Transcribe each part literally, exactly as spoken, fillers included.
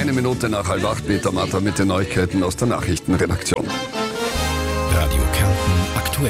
Eine Minute nach halb acht, Peter Matter mit den Neuigkeiten aus der Nachrichtenredaktion. Radio Kärnten aktuell.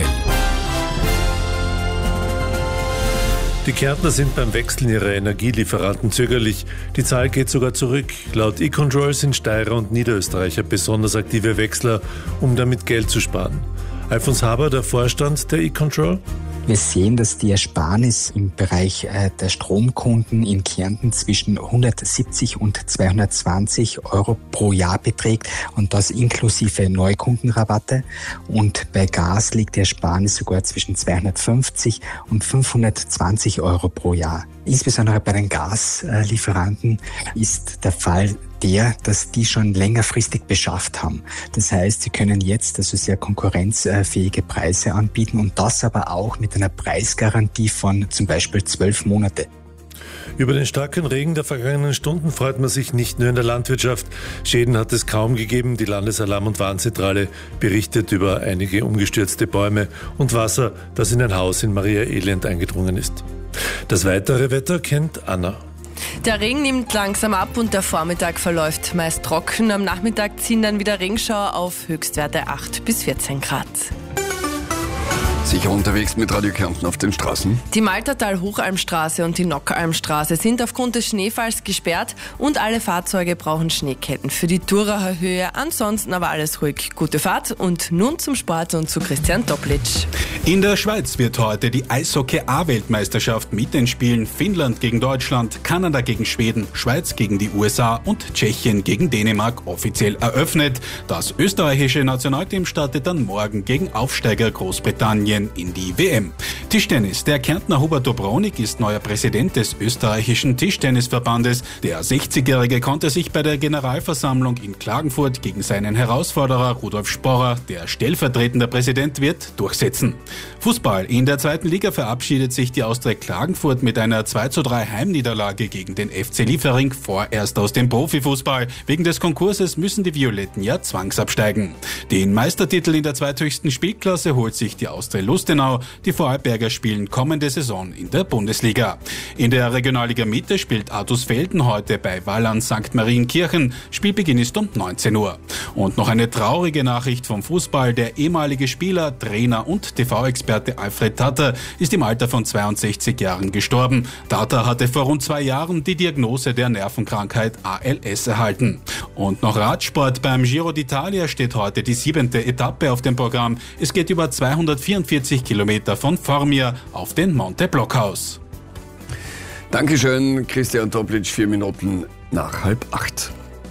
Die Kärntner sind beim Wechseln ihrer Energielieferanten zögerlich. Die Zahl geht sogar zurück. Laut E-Control sind Steirer und Niederösterreicher besonders aktive Wechsler, um damit Geld zu sparen. Alfons Haber, der Vorstand der E-Control. Wir sehen, dass die Ersparnis im Bereich der Stromkunden in Kärnten zwischen hundertsiebzig und zweihundertzwanzig Euro pro Jahr beträgt und das inklusive Neukundenrabatte. Und bei Gas liegt die Ersparnis sogar zwischen zweihundertfünfzig und fünfhundertzwanzig Euro pro Jahr. Insbesondere bei den Gaslieferanten ist der Fall der, dass die schon längerfristig beschafft haben. Das heißt, sie können jetzt also sehr konkurrenzfähige Preise anbieten und das aber auch mit einer Preisgarantie von zum Beispiel zwölf Monate. Über den starken Regen der vergangenen Stunden freut man sich nicht nur in der Landwirtschaft. Schäden hat es kaum gegeben. Die Landesalarm- und Warnzentrale berichtet über einige umgestürzte Bäume und Wasser, das in ein Haus in Maria Elend eingedrungen ist. Das weitere Wetter kennt Anna. Der Regen nimmt langsam ab und der Vormittag verläuft meist trocken. Am Nachmittag ziehen dann wieder Regenschauer auf, Höchstwerte acht bis vierzehn Grad. Sicher unterwegs mit Radio Kärnten auf den Straßen. Die Maltertal-Hochalmstraße und die Nockalmstraße sind aufgrund des Schneefalls gesperrt und alle Fahrzeuge brauchen Schneeketten für die Duracher Höhe. Ansonsten aber alles ruhig. Gute Fahrt und nun zum Sport und zu Christian Toplitsch. In der Schweiz wird heute die Eishockey-A-Weltmeisterschaft mit den Spielen Finnland gegen Deutschland, Kanada gegen Schweden, Schweiz gegen die U S A und Tschechien gegen Dänemark offiziell eröffnet. Das österreichische Nationalteam startet dann morgen gegen Aufsteiger Großbritannien in die W M. Tischtennis. Der Kärntner Hubert Dobronik ist neuer Präsident des österreichischen Tischtennisverbandes. Der sechzigjährige konnte sich bei der Generalversammlung in Klagenfurt gegen seinen Herausforderer Rudolf Sporrer, der stellvertretender Präsident wird, durchsetzen. Fußball. In der zweiten Liga verabschiedet sich die Austria Klagenfurt mit einer zwei zu drei Heimniederlage gegen den F C Liefering vorerst aus dem Profifußball. Wegen des Konkurses müssen die Violetten ja zwangsabsteigen. Den Meistertitel in der zweithöchsten Spielklasse holt sich die Austria Lustenau. Die Vorarlberger spielen kommende Saison in der Bundesliga. In der Regionalliga Mitte spielt Artusfelden heute bei Wallern Sankt Marienkirchen. Spielbeginn ist um neunzehn Uhr. Und noch eine traurige Nachricht vom Fußball. Der ehemalige Spieler, Trainer und T V-Experte Alfred Tatter ist im Alter von zweiundsechzig Jahren gestorben. Tatter hatte vor rund zwei Jahren die Diagnose der Nervenkrankheit A L S erhalten. Und noch Radsport. Beim Giro d'Italia steht heute die siebente Etappe auf dem Programm. Es geht über zweihundertvierundvierzig Kilometer von Formia auf den Monte Blockhaus. Dankeschön, Christian Toplitsch, vier Minuten nach halb acht.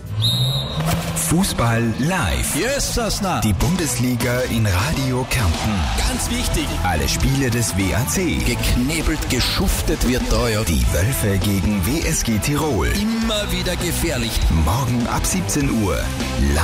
Fußball live. Yes, Sasna. Die Bundesliga in Radio Kärnten. Ganz wichtig. Alle Spiele des W A C. Geknebelt, geschuftet wird da, ja. Die Wölfe gegen W S G Tirol. Immer wieder gefährlich. Morgen ab siebzehn Uhr.